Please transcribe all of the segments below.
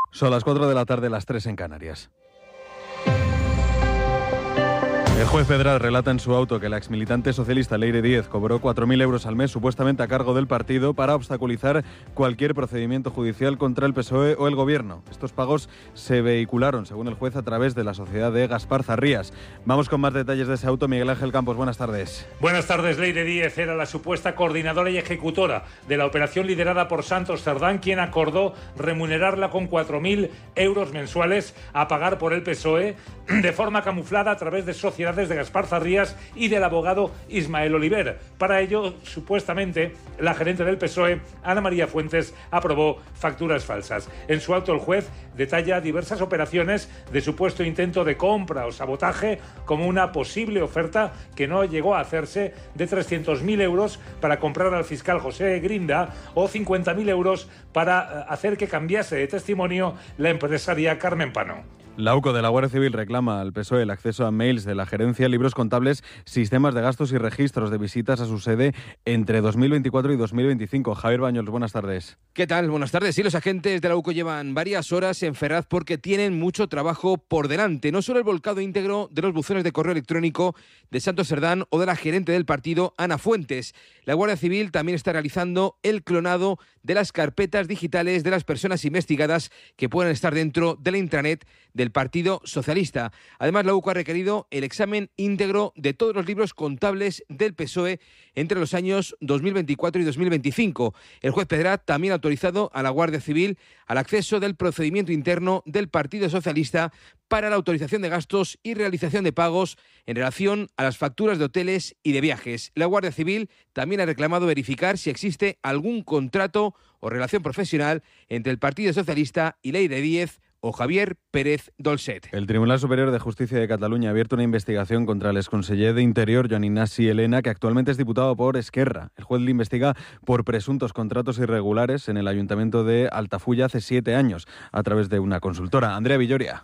Son las 4 de la tarde, las 3 en Canarias. El juez Pedraz relata en su auto que la exmilitante socialista Leire Díez cobró 4.000 euros al mes, supuestamente a cargo del partido, para obstaculizar cualquier procedimiento judicial contra el PSOE o el Gobierno. Estos pagos se vehicularon, según el juez, a través de la sociedad de Gaspar Zarrías. Vamos con más detalles de ese auto. Miguel Ángel Campos, buenas tardes. Buenas tardes. Leire Díez era la supuesta coordinadora y ejecutora de la operación liderada por Santos Cerdán, quien acordó remunerarla con 4.000 euros mensuales a pagar por el PSOE de forma camuflada a través de sociedades de Gaspar Zarrías y del abogado Ismael Oliver. Para ello, supuestamente, la gerente del PSOE, Ana María Fuentes, aprobó facturas falsas. En su auto, el juez detalla diversas operaciones de supuesto intento de compra o sabotaje, como una posible oferta que no llegó a hacerse de 300.000 euros para comprar al fiscal José Grinda o 50.000 euros para hacer que cambiase de testimonio la empresaria Carmen Pano. La UCO de la Guardia Civil reclama al PSOE el acceso a mails de la gerencia, libros contables, sistemas de gastos y registros de visitas a su sede entre 2024 y 2025. Javier Bañols, buenas tardes. ¿Qué tal? Buenas tardes. Sí, los agentes de la UCO llevan varias horas en Ferraz porque tienen mucho trabajo por delante. No solo el volcado íntegro de los buzones de correo electrónico de Santos Cerdán o de la gerente del partido, Ana Fuentes. La Guardia Civil también está realizando el clonado de las carpetas digitales de las personas investigadas que puedan estar dentro de la intranet del Partido Socialista. Además, la UCO ha requerido el examen íntegro de todos los libros contables del PSOE entre los años 2024 y 2025. El juez Pedraz también ha autorizado a la Guardia Civil al acceso del procedimiento interno del Partido Socialista para la autorización de gastos y realización de pagos en relación a las facturas de hoteles y de viajes. La Guardia Civil también ha reclamado verificar si existe algún contrato o relación profesional entre el Partido Socialista y Leire Díez o Javier Pérez Dolcet. El Tribunal Superior de Justicia de Cataluña ha abierto una investigación contra el exconseller de Interior, Joan Ignasi Elena, que actualmente es diputado por Esquerra. El juez le investiga por presuntos contratos irregulares en el Ayuntamiento de Altafulla hace 7 años, a través de una consultora. Andrea Villoria.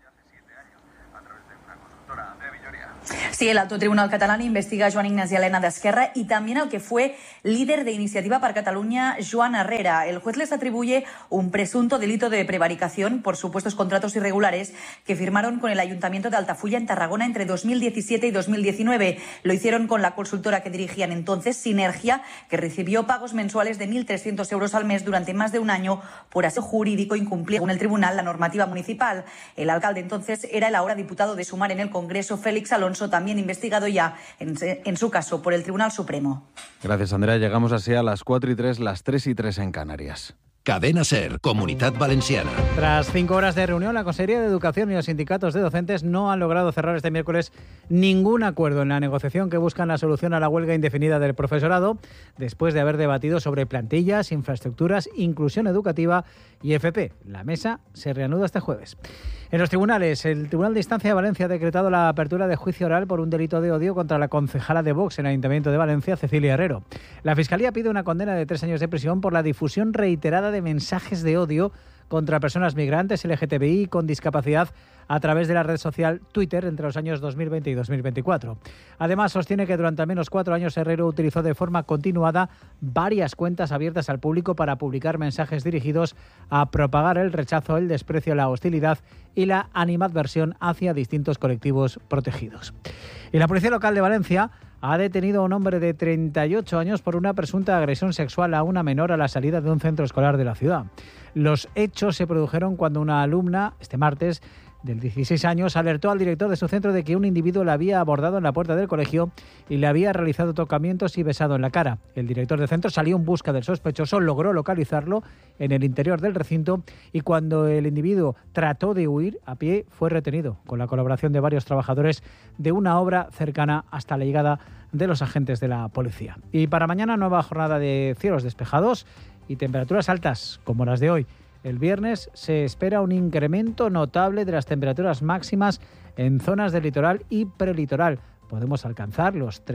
Sí, el alto tribunal catalán investiga a Joan Ignasi Elena d'Esquerra y también al que fue líder de Iniciativa per Catalunya, Joan Herrera. El juez les atribuye un presunto delito de prevaricación por supuestos contratos irregulares que firmaron con el Ayuntamiento de Altafulla en Tarragona entre 2017 y 2019. Lo hicieron con la consultora que dirigían entonces, Sinergia, que recibió pagos mensuales de 1.300 euros al mes durante más de un año por aseo jurídico incumplir, según el tribunal, la normativa municipal. El alcalde entonces era el ahora diputado de Sumar en el Congreso, Félix Alonso, también investigado ya en su caso por el Tribunal Supremo. Gracias, Andrea. Llegamos así a las 4:03, las 3:03 en Canarias. Cadena SER, Comunitat Valenciana. Tras 5 horas de reunión, la Consejería de Educación y los sindicatos de docentes no han logrado cerrar este miércoles ningún acuerdo en la negociación que buscan la solución a la huelga indefinida del profesorado, después de haber debatido sobre plantillas, infraestructuras, inclusión educativa y FP. La mesa se reanuda este jueves. En los tribunales, el Tribunal de Instancia de Valencia ha decretado la apertura de juicio oral por un delito de odio contra la concejala de Vox en el Ayuntamiento de Valencia, Cecilia Herrero. La Fiscalía pide una condena de 3 años de prisión por la difusión reiterada de mensajes de odio contra personas migrantes, LGTBI con discapacidad a través de la red social Twitter entre los años 2020 y 2024. Además, sostiene que durante al menos 4 años Herrero utilizó de forma continuada varias cuentas abiertas al público para publicar mensajes dirigidos a propagar el rechazo, el desprecio, la hostilidad y la animadversión hacia distintos colectivos protegidos. Y la Policía Local de Valencia ha detenido a un hombre de 38 años por una presunta agresión sexual a una menor a la salida de un centro escolar de la ciudad. Los hechos se produjeron cuando una alumna, este martes, de 16 años, alertó al director de su centro de que un individuo la había abordado en la puerta del colegio y le había realizado tocamientos y besado en la cara. El director del centro salió en busca del sospechoso, logró localizarlo en el interior del recinto y cuando el individuo trató de huir a pie, fue retenido con la colaboración de varios trabajadores de una obra cercana hasta la llegada de los agentes de la policía. Y para mañana, nueva jornada de cielos despejados y temperaturas altas como las de hoy. El viernes se espera un incremento notable de las temperaturas máximas en zonas del litoral y prelitoral. Podemos alcanzar los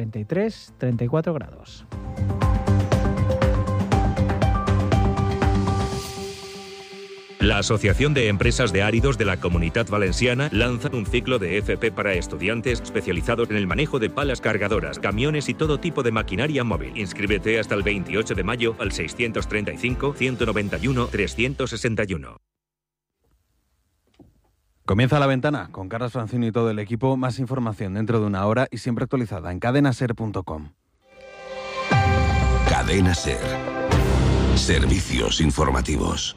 33-34 grados. La Asociación de Empresas de Áridos de la Comunitat Valenciana lanza un ciclo de FP para estudiantes especializados en el manejo de palas cargadoras, camiones y todo tipo de maquinaria móvil. Inscríbete hasta el 28 de mayo al 635 191 361. Comienza La Ventana con Carlos Francino y todo el equipo. Más información dentro de una hora y siempre actualizada en cadenaser.com. Cadena Ser. Servicios informativos.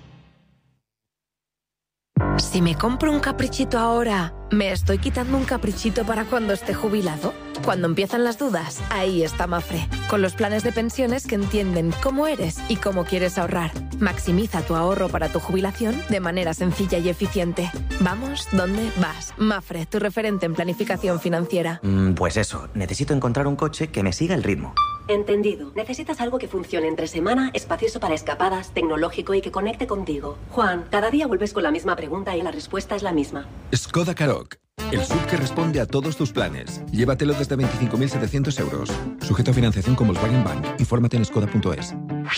Si me compro un caprichito ahora, ¿me estoy quitando un caprichito para cuando esté jubilado? Cuando empiezan las dudas, ahí está Mafre, con los planes de pensiones que entienden cómo eres y cómo quieres ahorrar. Maximiza tu ahorro para tu jubilación de manera sencilla y eficiente. Vamos, ¿dónde vas? Mafre, tu referente en planificación financiera. Pues eso, necesito encontrar un coche que me siga el ritmo. Entendido. Necesitas algo que funcione entre semana, espacioso para escapadas, tecnológico y que conecte contigo. Juan, cada día vuelves con la misma pregunta y la respuesta es la misma. Skoda Karoq, el SUV que responde a todos tus planes. Llévatelo desde 25.700 euros. Sujeto a financiación con Volkswagen Bank. Infórmate en skoda.es.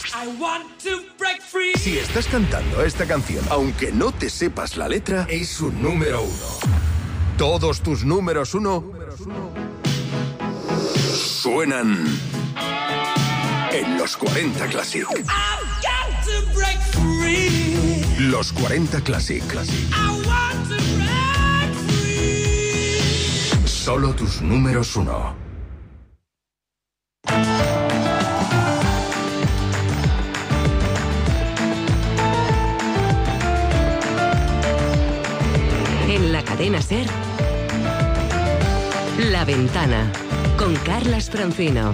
Si estás cantando esta canción, aunque no te sepas la letra, es un número 1. Todos tus números 1 suenan en los 40 Classic. Los 40 Classic. Solo tus números 1. En la cadena SER, La Ventana, con Carlos Francino.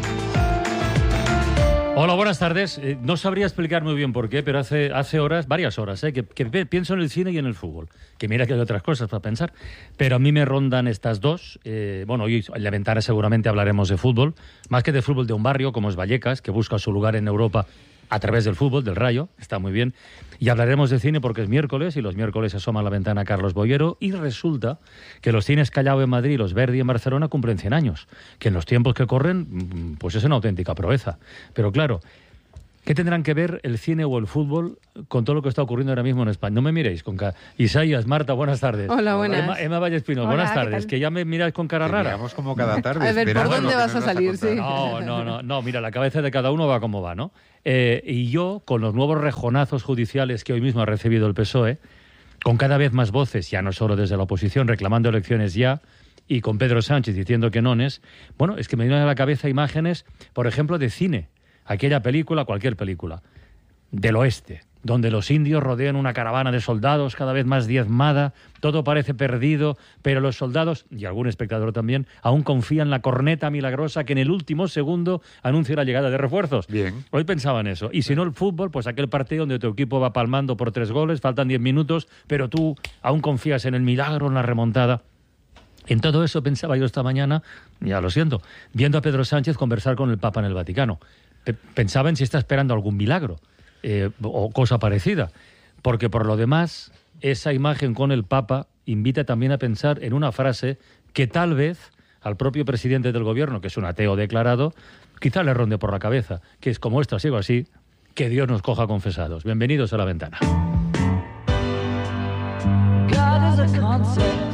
Hola, buenas tardes. No sabría explicar muy bien por qué, pero hace horas, varias horas, que pienso en el cine y en el fútbol. Que mira que hay otras cosas para pensar. Pero a mí me rondan estas dos. Hoy en La Ventana seguramente hablaremos de fútbol. Más que de fútbol de un barrio como es Vallecas, que busca su lugar en Europa a través del fútbol, del Rayo. Está muy bien. Y hablaremos de cine porque es miércoles y los miércoles asoma a La Ventana Carlos Boyero. Y resulta que los cines Callao en Madrid y los Verdi en Barcelona cumplen 100 años. Que en los tiempos que corren, pues es una auténtica proeza. Pero claro, ¿qué tendrán que ver el cine o el fútbol con todo lo que está ocurriendo ahora mismo en España? No me miréis con cara. Isaías, Marta, buenas tardes. Hola, buenas. Emma Vallespino, buenas tardes. Que ya me miráis con cara rara. Miramos como cada tarde. A ver, ¿por dónde vas a salir? Sí. No, mira, la cabeza de cada uno va como va, ¿no? Y yo, con los nuevos rejonazos judiciales que hoy mismo ha recibido el PSOE, con cada vez más voces, ya no solo desde la oposición, reclamando elecciones ya, y con Pedro Sánchez diciendo que nones, bueno, es que me vienen a la cabeza imágenes, por ejemplo, de cine. Aquella película, cualquier película, del oeste, donde los indios rodean una caravana de soldados cada vez más diezmada, todo parece perdido, pero los soldados, y algún espectador también, aún confían en la corneta milagrosa que en el último segundo anuncia la llegada de refuerzos. Bien. Hoy pensaba en eso. Y si no el fútbol, pues aquel partido donde tu equipo va palmando por 3 goles, faltan 10 minutos, pero tú aún confías en el milagro, en la remontada. En todo eso pensaba yo esta mañana, ya lo siento, viendo a Pedro Sánchez conversar con el Papa en el Vaticano. Pensaba en si está esperando algún milagro o cosa parecida, porque por lo demás esa imagen con el Papa invita también a pensar en una frase que tal vez al propio presidente del gobierno, que es un ateo declarado, quizá le ronde por la cabeza, que es como esto, sigo así, que Dios nos coja confesados. Bienvenidos a La Ventana. God is a concept.